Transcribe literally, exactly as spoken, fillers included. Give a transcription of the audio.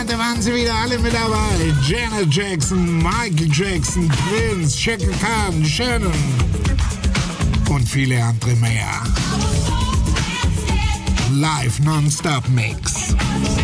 da waren sie wieder alle mit dabei. Janet Jackson, Michael Jackson, Prince, Chaka Khan, Shannon und viele andere mehr. Live Non-Stop Mix.